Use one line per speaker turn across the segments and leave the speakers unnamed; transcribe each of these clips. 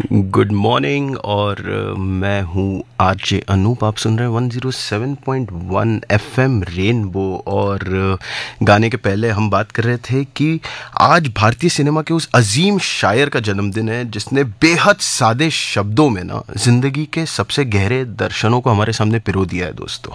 Good morning और मैं हूँ आरजे अनूप। आप सुन रहे हैं 107.1 एफएम रेनबो। और गाने के पहले हम बात कर रहे थे कि आज भारतीय सिनेमा के उस अजीम शायर का जन्मदिन है जिसने बेहद सादे शब्दों में ना जिंदगी के सबसे गहरे दर्शनों को हमारे सामने पिरो दिया है दोस्तों।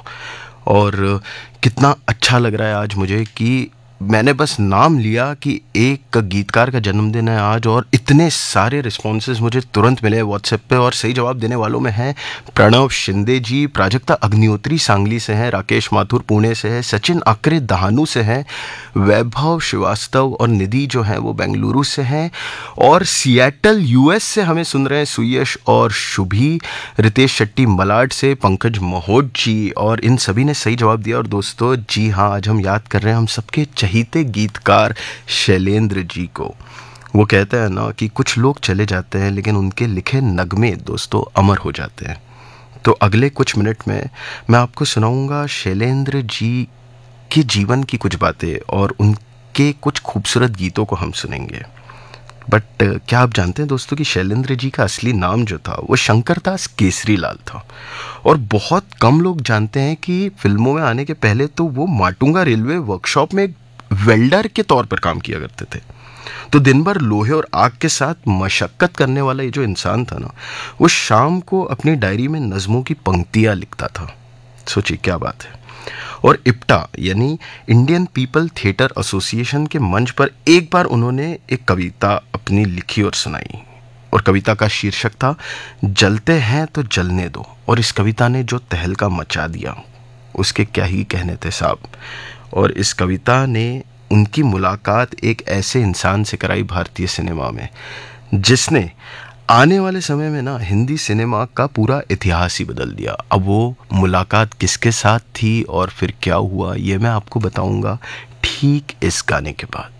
और कितना अच्छा लग रहा है आज मुझे कि मैंने बस नाम लिया कि एक गीतकार का जन्मदिन है आज, और इतने सारे रिस्पॉन्सेज मुझे तुरंत मिले व्हाट्सएप पे। और सही जवाब देने वालों में हैं प्रणव शिंदे जी, प्राजक्ता अग्निहोत्री सांगली से हैं, राकेश माथुर पुणे से है, सचिन आकरे दहानू से हैं, वैभव श्रीवास्तव और निधि जो हैं वो बेंगलुरु से हैं, और सिएटल यूएस से हमें सुन रहे हैं सुयश और शुभी, रितेश शेट्टी मलाड से, पंकज महोट जी, और इन सभी ने सही जवाब दिया। और दोस्तों जी हाँ, आज हम याद कर रहे हैं हम सबके चहीते गीतकार शैलेंद्र जी को। वो कहते हैं ना कि कुछ लोग चले जाते हैं लेकिन उनके लिखे नगमे दोस्तों अमर हो जाते हैं। तो अगले कुछ मिनट में मैं आपको सुनाऊंगा शैलेंद्र जी के जीवन की कुछ बातें, और उनके कुछ खूबसूरत गीतों को हम सुनेंगे। बट क्या आप जानते हैं दोस्तों कि शैलेंद्र जी का असली नाम जो था वो शंकरदास केसरीलाल था। और बहुत कम लोग जानते हैं कि फिल्मों में आने के पहले तो वो माटुंगा रेलवे वर्कशॉप में एक वेल्डर के तौर पर काम किया करते थे। तो दिन भर लोहे और आग के साथ मशक्कत करने वाला ये जो इंसान था ना, वो शाम को अपनी डायरी में नज़मों की पंक्तियां लिखता था। सोचिए क्या बात है। और इप्टा यानी इंडियन पीपल थिएटर एसोसिएशन के मंच पर एक बार उन्होंने एक कविता अपनी लिखी और सुनाई, और कविता का शीर्षक था जलते हैं तो जलने दो। और इस कविता ने जो तहलका मचा दिया उसके क्या ही कहने थे साहब। और इस कविता ने उनकी मुलाकात एक ऐसे इंसान से कराई भारतीय सिनेमा में जिसने आने वाले समय में ना हिंदी सिनेमा का पूरा इतिहास ही बदल दिया। अब वो मुलाकात किसके साथ थी और फिर क्या हुआ, ये मैं आपको बताऊंगा ठीक इस गाने के बाद।